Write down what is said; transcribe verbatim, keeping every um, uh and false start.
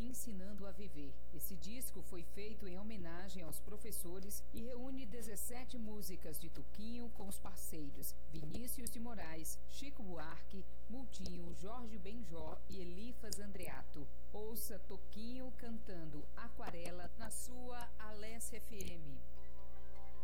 Ensinando a Viver. Esse disco foi feito em homenagem aos professores e reúne dezessete músicas de Toquinho com os parceiros Vinícius de Moraes, Chico Buarque, Multinho, Jorge Benjó e Elifas Andreato. Ouça Toquinho cantando Aquarela na sua Alesse F M.